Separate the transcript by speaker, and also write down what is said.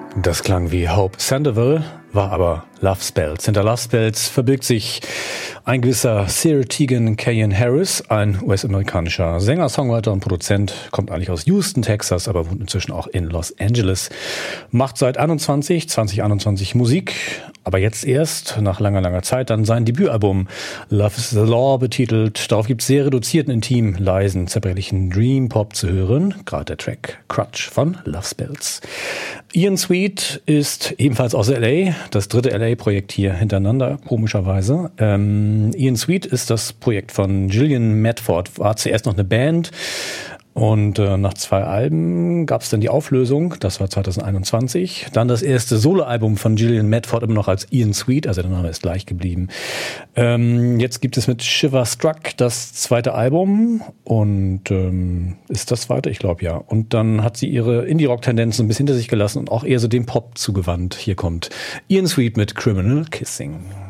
Speaker 1: Das klang wie Hope Sandoval, war aber Love Spells. Hinter Love Spells verbirgt sich ein gewisser Sir Tegan Cayan Harris, ein US-amerikanischer Sänger, Songwriter und Produzent, kommt eigentlich aus Houston, Texas, aber wohnt inzwischen auch in Los Angeles. Macht seit 2021 Musik, aber jetzt erst, nach langer Zeit, dann sein Debütalbum Love is the Law betitelt. Darauf gibt es sehr reduzierten, intim, leisen, zerbrechlichen Dream Pop zu hören. Gerade der Track Crutch von Love Spells. Ian Sweet ist ebenfalls aus L.A., das dritte L.A.-Projekt hier hintereinander, komischerweise. Ian Sweet ist das Projekt von Gillian Medford, war zuerst noch eine Band und nach 2 Alben gab es dann die Auflösung, das war 2021. Dann das erste Soloalbum von Gillian Medford, immer noch als Ian Sweet, also der Name ist gleich geblieben. Jetzt gibt es mit Shiver Struck das zweite Album und ist das zweite? Ich glaube ja. Und dann hat sie ihre Indie-Rock-Tendenzen ein bisschen hinter sich gelassen und auch eher so dem Pop zugewandt. Hier kommt Ian Sweet mit Criminal Kissing.